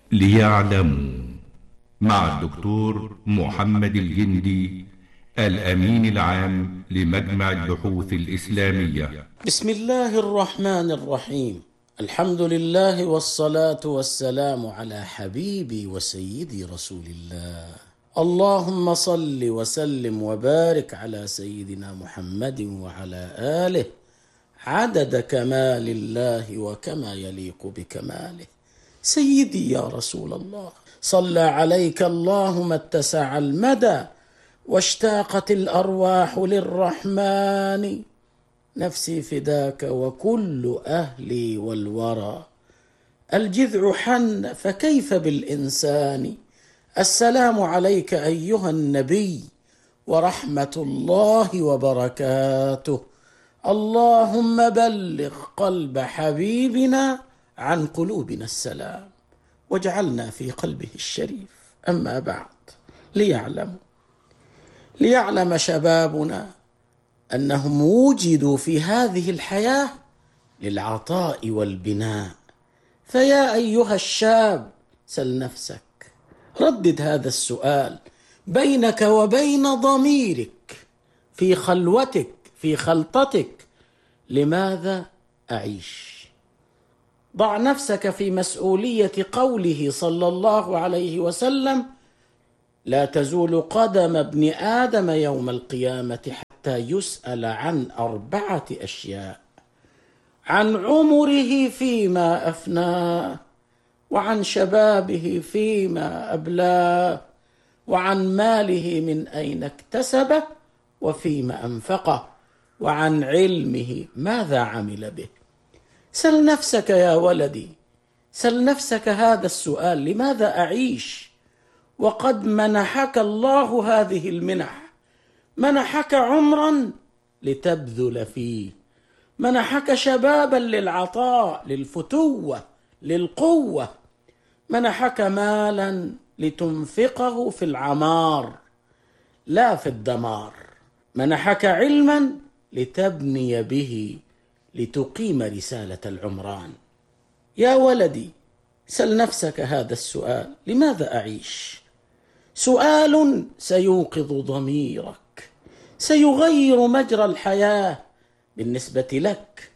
ليعلموا مع الدكتور محمد الجندي، الأمين العام لمجمع البحوث الإسلامية. بسم الله الرحمن الرحيم. الحمد لله والصلاة والسلام على حبيبي وسيدي رسول الله. اللهم صل وسلم وبارك على سيدنا محمد وعلى آله عدد كمال الله وكما يليق بكماله. سيدي يا رسول الله، صلى عليك الله ما اتسع المدى واشتاقت الأرواح للرحمن. نفسي فداك وكل أهلي والورى، الجذع حن فكيف بالإنسان. السلام عليك أيها النبي ورحمة الله وبركاته. اللهم بلغ قلب حبيبنا عن قلوبنا السلام واجعلنا في قلبه الشريف. أما بعد، ليعلم شبابنا أنهم وجدوا في هذه الحياة للعطاء والبناء. فيا أيها الشاب، سل نفسك، ردد هذا السؤال بينك وبين ضميرك في خلوتك، في خلطتك: لماذا أعيش؟ ضع نفسك في مسؤولية قوله صلى الله عليه وسلم: لا تزول قدم ابن آدم يوم القيامة حتى يسأل عن 4 أشياء: عن عمره فيما أفناه، وعن شبابه فيما أبلاه، وعن ماله من أين اكتسبه وفيما أنفقه، وعن علمه ماذا عمل به. سل نفسك يا ولدي، سل نفسك هذا السؤال: لماذا أعيش؟ وقد منحك الله هذه المنح. منحك عمرا لتبذل فيه، منحك شبابا للعطاء، للفتوة، للقوة، منحك مالا لتنفقه في العمار لا في الدمار، منحك علما لتبني به، لتقيم رسالة العمران. يا ولدي، سل نفسك هذا السؤال: لماذا أعيش؟ سؤال سيوقظ ضميرك، سيغير مجرى الحياة بالنسبة لك.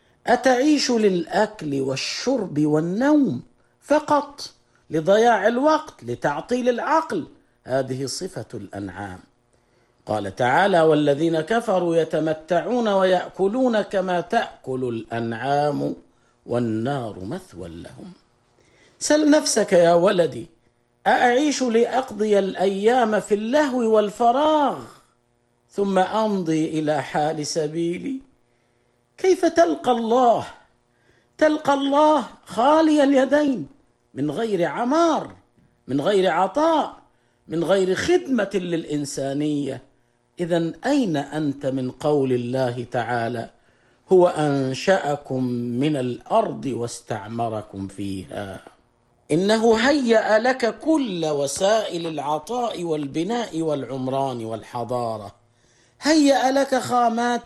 أتعيش للأكل والشرب والنوم فقط، لضياع الوقت، لتعطيل العقل؟ هذه صفة الأنعام. قال تعالى: والذين كفروا يتمتعون ويأكلون كما تأكل الأنعام والنار مثوى لهم. سل نفسك يا ولدي: أعيش لأقضي الأيام في اللهو والفراغ ثم أمضي إلى حال سبيلي؟ كيف تلقى الله؟ تلقى الله خالي اليدين، من غير عمار، من غير عطاء، من غير خدمة للإنسانية. إذن أين أنت من قول الله تعالى: هو أنشأكم من الأرض واستعمركم فيها؟ إنه هيأ لك كل وسائل العطاء والبناء والعمران والحضارة، هيأ لك خامات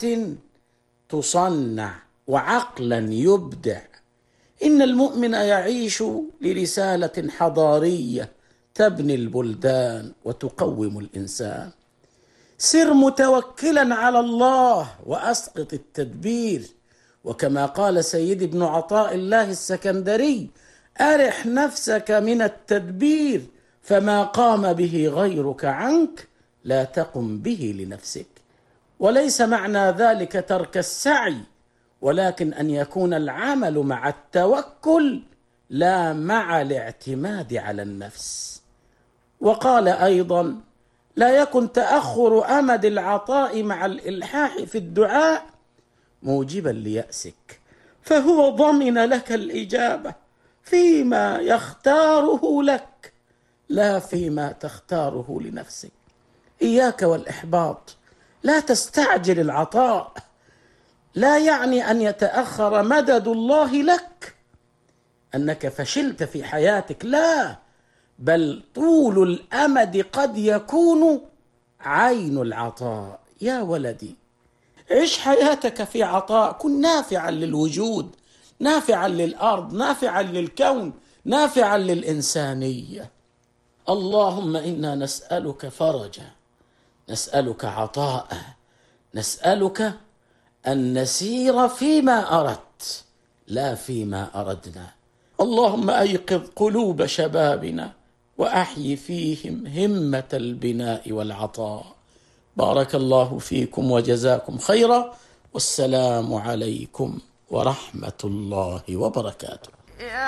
تصنع وعقلا يبدع. إن المؤمن يعيش لرسالة حضارية تبني البلدان وتقوم الإنسان. سر متوكلا على الله وأسقط التدبير، وكما قال سيد ابن عطاء الله السكندري: أرح نفسك من التدبير، فما قام به غيرك عنك لا تقم به لنفسك. وليس معنى ذلك ترك السعي، ولكن أن يكون العمل مع التوكل لا مع الاعتماد على النفس. وقال أيضا: لا يكن تأخر أمد العطاء مع الإلحاح في الدعاء موجبا ليأسك، فهو ضمن لك الإجابة فيما يختاره لك لا فيما تختاره لنفسك. إياك والإحباط، لا تستعجل العطاء. لا يعني أن يتأخر مدد الله لك، أنك فشلت في حياتك، لا، بل طول الأمد قد يكون عين العطاء. يا ولدي، عش حياتك في عطاء، كن نافعا للوجود، نافعا للأرض، نافعا للكون، نافعا للإنسانية. اللهم إنا نسألك فرجا، نسألك عطاء، نسألك أن نسير فيما أردت لا فيما أردنا. اللهم أيقظ قلوب شبابنا وأحي فيهم همة البناء والعطاء. بارك الله فيكم وجزاكم خيرا، والسلام عليكم ورحمة الله وبركاته.